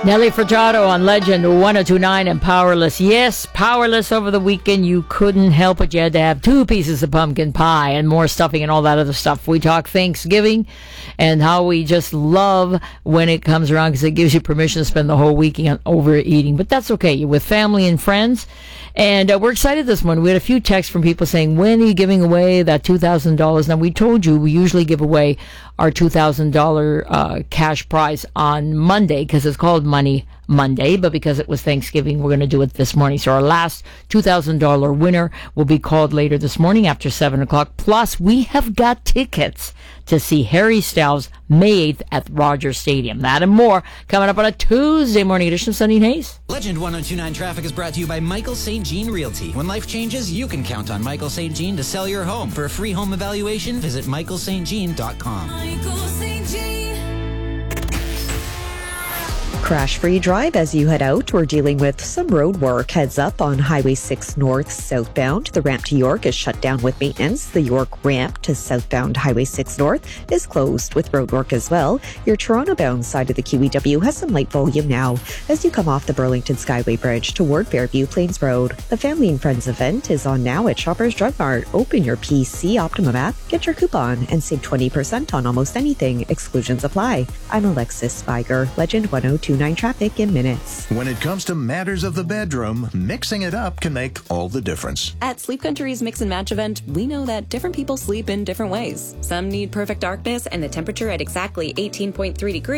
Nelly Furtado on Legend 1029 and Powerless. Yes, Powerless over the weekend. You couldn't help it. You had to have 2 pieces of pumpkin pie and more stuffing and all that other stuff. We talk Thanksgiving and how we just love when it comes around because it gives you permission to spend the whole weekend overeating. But that's okay. You're with family and friends. And we're excited this morning. We had a few texts from people saying, when are you giving away that $2,000? Now, we told you we usually give away our $2,000 cash prize on Monday because it's called Money Monday, but because it was Thanksgiving, we're going to do it this morning. So our last $2,000 winner will be called later this morning after 7 o'clock. Plus, we have got tickets to see Harry Styles May 8th at Rogers Stadium. That and more coming up on a Tuesday morning edition of Sunny and Hayes. Legend 1029 Traffic is brought to you by Michael St. Jean Realty. When life changes, you can count on Michael St. Jean to sell your home. For a free home evaluation, visit michaelstjean.com. Michael St. Jean. Crash-free drive as you head out. We're dealing with some road work. Heads up on Highway 6 North southbound. The ramp to York is shut down with maintenance. The York ramp to southbound Highway 6 North is closed with road work as well. Your Toronto-bound side of the QEW has some light volume now as you come off the Burlington Skyway Bridge toward Fairview Plains Road. The Family and Friends event is on now at Shoppers Drug Mart. Open your PC Optimum app, get your coupon, and save 20% on almost anything. Exclusions apply. I'm Alexis Spiger, Legend 1029 Traffic in minutes. When it comes to matters of the bedroom, mixing it up can make all the difference. At Sleep Country's Mix and Match event, we know that different people sleep in different ways. Some need perfect darkness and the temperature at exactly 18.3 degrees.